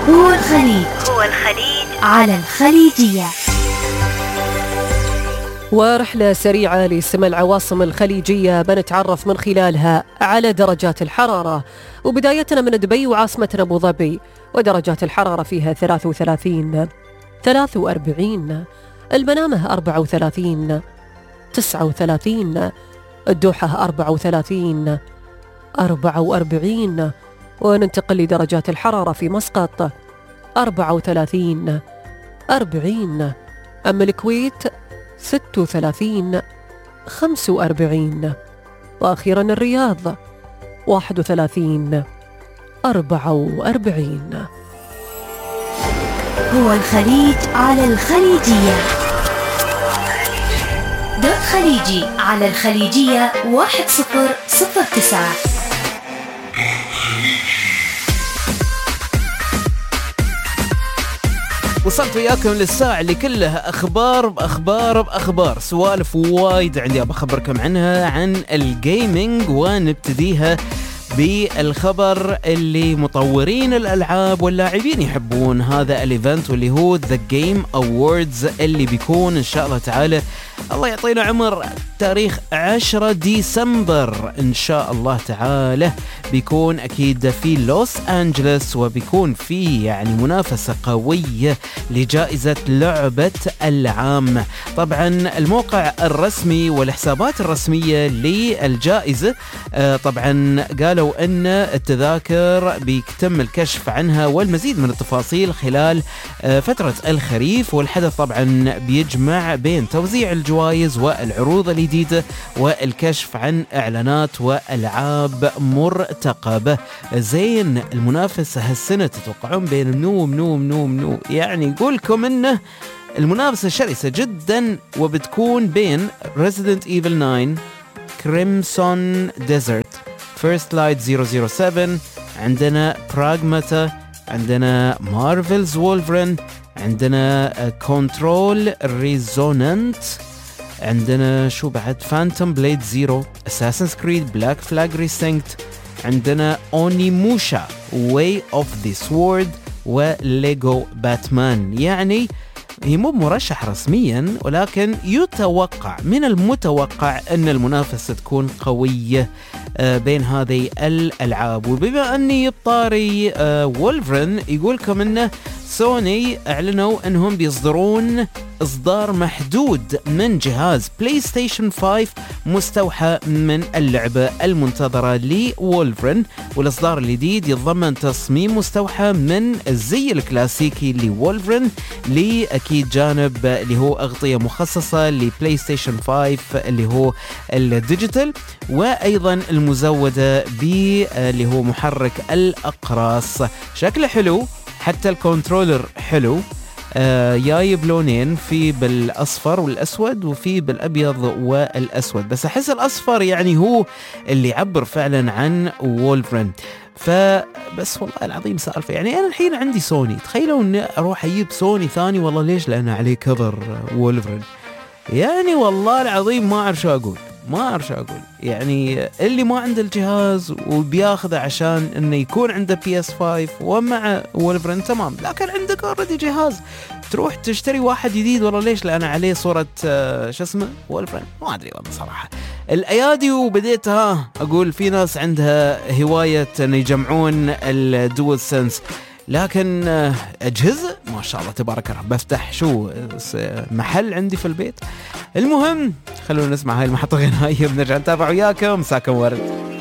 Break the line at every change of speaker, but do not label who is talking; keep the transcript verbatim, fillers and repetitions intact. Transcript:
هو الخليج هو الخليج على الخليجية.
ورحلة سريعة لسمع العواصم الخليجية بنتعرف من خلالها على درجات الحرارة، وبدايتنا من دبي وعاصمتنا أبو ظبي، ودرجات الحرارة فيها ثلاثة وثلاثين، ثلاثة وأربعين، المنامة أربعة وثلاثين، تسعة وثلاثين، الدوحة أربعة وثلاثين، أربعة وأربعين، وننتقل لدرجات الحرارة في مسقط أربعة وثلاثين، أربعين، أما الكويت ستة وثلاثين، خمسة وأربعين، وأخيرا الرياض واحد وثلاثين، أربعة وأربعين.
هو الخليج على الخليجية. دوت خليجي على الخليجية واحد صفر صفر تسعة.
وصلت وياكم للساعة اللي كلها أخبار بأخبار بأخبار، سوالف وايد عندي أبغى أخبركم عنها عن الجيمينج، ونبتديها بالخبر اللي مطورين الألعاب واللاعبين يحبون هذا الإيفنت، واللي هو The Game Awards اللي بيكون إن شاء الله تعالى الله يعطينا عمر تاريخ عشرة ديسمبر إن شاء الله تعالى. بيكون أكيد في لوس أنجلس، وبيكون في يعني منافسة قوية لجائزة لعبة العام. طبعا الموقع الرسمي والحسابات الرسمية للجائزة آه طبعا قالوا أن التذاكر بيتم الكشف عنها والمزيد من التفاصيل خلال آه فترة الخريف، والحدث طبعا بيجمع بين توزيع الجوائز والعروض الجديدة والكشف عن إعلانات وألعاب مرتقبة. زين المنافسة هالسنة تتوقعون بين منو منو منو منو؟ يعني يقولكم إنه المنافسة شرسة جدا، وبتكون بين Resident Evil ناين، Crimson Desert، First Light زيرو زيرو سبعة، عندنا Pragmata، عندنا Marvel's Wolverine، عندنا Control Resonant، عندنا شو بعد Phantom Blade زيرو، Assassin's Creed Black Flag Resynced، عندنا Onimusha Way of the Sword، وليجو باتمان. يعني هي مو مرشح رسميا، ولكن يتوقع من المتوقع أن المنافسة تكون قوية بين هذه الألعاب. وبما أني بطاري وولفرين يقولكم أنه سوني أعلنوا أنهم بيصدرون إصدار محدود من جهاز بلاي ستيشن خمسة مستوحى من اللعبة المنتظرة لوولفرين، والإصدار الجديد يتضمن تصميم مستوحى من الزي الكلاسيكي لوولفرين، لأكيد جانب اللي هو أغطية مخصصة لبلاي ستيشن خمسة اللي هو الديجيتال، وأيضا المزودة باللي هو محرك الأقراص. شكله حلو، حتى الكنترولر حلو، آه جاي بلونين، في بالأصفر والأسود وفي بالأبيض والأسود، بس أحس الأصفر يعني هو اللي يعبر فعلا عن وولفرين. فبس والله العظيم سالفة، يعني أنا الحين عندي سوني، تخيلوا أني أروح أجيب سوني ثاني، والله ليش؟ لأنه عليه كفر وولفرين. يعني والله العظيم ما أعرف شو أقول، ما أعرف شو أقول. يعني اللي ما عنده الجهاز وبياخذه عشان إنه يكون عنده بي إس خمسة ومع وولفرين تمام، لكن عندك أوريدي جهاز تروح تشتري واحد جديد، والله ليش؟ لأن عليه صورة آه شو اسمه وولفرين. ما أدري والله صراحة الأيادي. وبديت ها أقول في ناس عندها هواية إن يجمعون الدول سنس، لكن أجهزة ما شاء الله تبارك الله، بفتح شو محل عندي في البيت. المهم خلونا نسمع هاي المحطة غنائية، بنرجع نتابع وياكم. مساكم ورد.